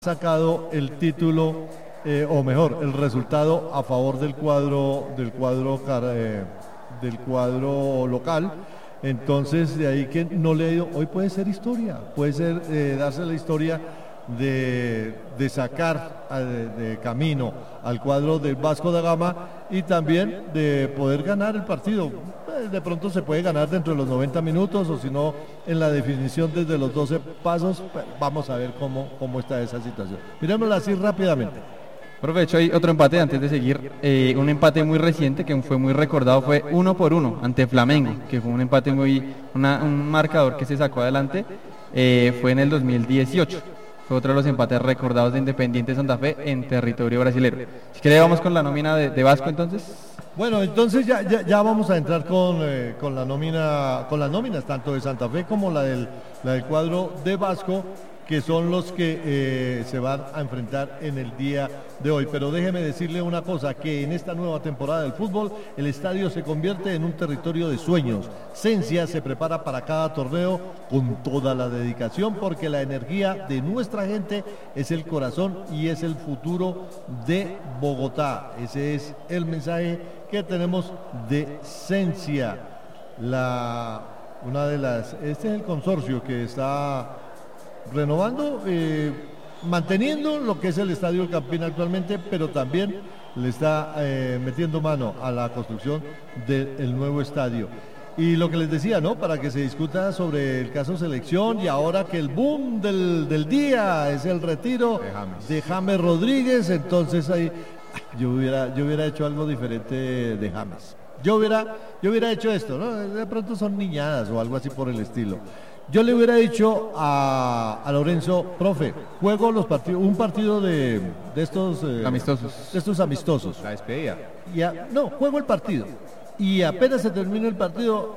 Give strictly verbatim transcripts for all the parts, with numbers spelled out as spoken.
sacado el título, eh, o mejor, el resultado a favor del cuadro del cuadro eh, del cuadro local. Entonces, de ahí que no le he ido. Hoy puede ser historia, puede ser eh, darse la historia de, de sacar a, de, de camino al cuadro del Vasco da Gama y también de poder ganar el partido. De pronto se puede ganar dentro de los noventa minutos o si no en la definición desde los doce pasos. Vamos a ver cómo, cómo está esa situación. Miremosla así rápidamente. Profe, de hecho hay otro empate antes de seguir, eh, un empate muy reciente que fue muy recordado, fue uno por uno ante Flamengo, que fue un empate muy, una, un marcador que se sacó adelante, eh, fue en el dos mil dieciocho, fue otro de los empates recordados de Independiente Santa Fe en territorio brasilero. Si quiere vamos con la nómina de, de Vasco entonces. Bueno, entonces ya, ya, ya vamos a entrar con, eh, con la nómina, con las nóminas tanto de Santa Fe como la del, la del cuadro de Vasco, que son los que eh, se van a enfrentar en el día de hoy. Pero déjeme decirle una cosa, que en esta nueva temporada del fútbol, el estadio se convierte en un territorio de sueños. Sensia se prepara para cada torneo con toda la dedicación, porque la energía de nuestra gente es el corazón y es el futuro de Bogotá. Ese es el mensaje que tenemos de Sensia. La, una de las, este es el consorcio que está renovando, eh, manteniendo lo que es el Estadio El Campín actualmente, pero también le está eh, metiendo mano a la construcción del nuevo estadio. Y lo que les decía, ¿no? Para que se discuta sobre el caso selección, y ahora que el boom del, del día es el retiro de James, de James Rodríguez, entonces ahí yo hubiera, yo hubiera hecho algo diferente de James. Yo hubiera, yo hubiera hecho esto, ¿no? De pronto son niñadas o algo así por el estilo. Yo le hubiera dicho a, a Lorenzo, profe, juego los partidos, un partido de, de estos eh, amistosos. De estos amistosos. La despedida. Y a, no, juego el partido. Y apenas se termina el partido,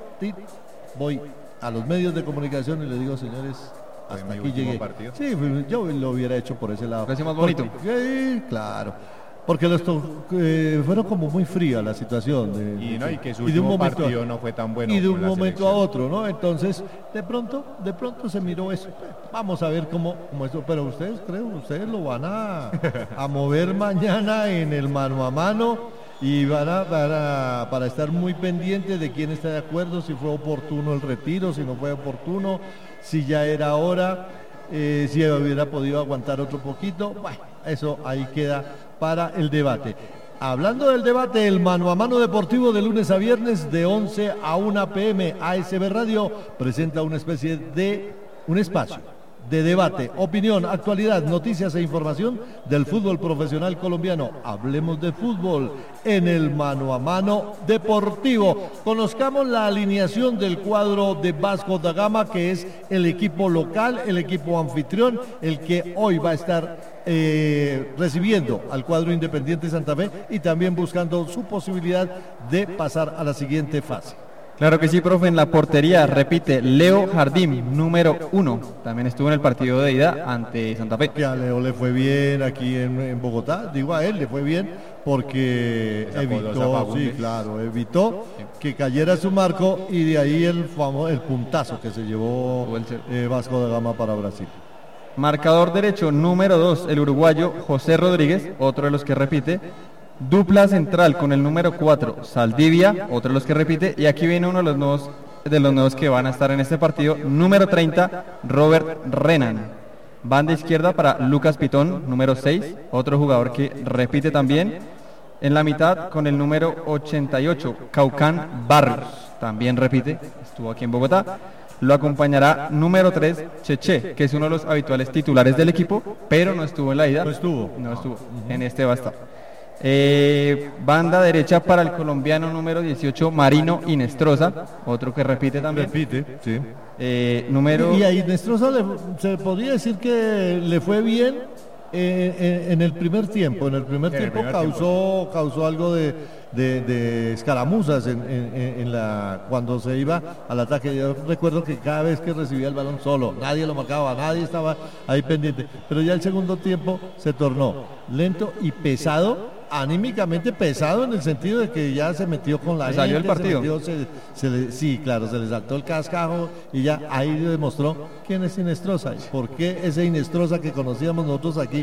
voy a los medios de comunicación y le digo, señores, hasta aquí llegué. Partido? Sí, yo lo hubiera hecho por ese lado. Lo hacemos bonito. Sí, claro. Porque los to, eh, fueron como muy fría la situación de, y, no, y que su y de un último momento partido a, no fue tan bueno y de un momento selección. a otro, ¿no? Entonces de pronto de pronto se miró eso. Vamos a ver cómo, cómo eso, pero ustedes creo ustedes lo van a, a mover mañana en el mano a mano y van a para, para estar muy pendientes de quién está de acuerdo, si fue oportuno el retiro, si no fue oportuno, si ya era hora, eh, si hubiera podido aguantar otro poquito. Bueno, eso ahí queda para el debate. Hablando del debate, el mano a mano deportivo de lunes a viernes de once a una pe eme, A S B Radio presenta una especie de un espacio de debate, opinión, actualidad, noticias e información del fútbol profesional colombiano. Hablemos de fútbol en el mano a mano deportivo. Conozcamos la alineación del cuadro de Vasco da Gama, que es el equipo local, el equipo anfitrión, el que hoy va a estar eh, recibiendo al cuadro Independiente Santa Fe y también buscando su posibilidad de pasar a la siguiente fase. Claro que sí, profe, en la portería, repite, Leo Jardín, número uno, también estuvo en el partido de ida ante Santa Fe. Que a Leo le fue bien aquí en, en Bogotá, digo a él, le fue bien porque evitó, sí, claro, evitó que cayera su marco y de ahí el famoso, el puntazo que se llevó eh, Vasco da Gama para Brasil. Marcador derecho, número dos, el uruguayo José Rodríguez, otro de los que repite. Dupla central con el número cuatro, Saldivia, otro de los que repite, y aquí viene uno de los nuevos de los nuevos que van a estar en este partido, número treinta, Robert Renan. Banda izquierda para Lucas Pitón, número seis, otro jugador que repite también. En la mitad con el número ochenta y ocho, Caucán Barrios, también repite, estuvo aquí en Bogotá. Lo acompañará número tres, Cheche, que es uno de los habituales titulares del equipo, pero no estuvo en la ida. No estuvo. No estuvo, en este va a estar. Eh, banda derecha para el colombiano número dieciocho, Marino Inestrosa, otro que repite también. Repite, sí. Eh, número... Y a Inestrosa le, se podría decir que le fue bien eh, en, en el primer tiempo. En el primer en tiempo el primer causó, tiempo. causó algo de, de, de escaramuzas en, en, en la, cuando se iba al ataque. Yo recuerdo que cada vez que recibía el balón solo, nadie lo marcaba, nadie estaba ahí pendiente. Pero ya el segundo tiempo se tornó lento y pesado anímicamente pesado en el sentido de que ya se metió con la Se gente, salió del partido. se metió, se- se le- sí, claro, se le saltó el cascajo y ya ahí demostró quién es Inestrosa, por qué ese Inestrosa que conocíamos nosotros aquí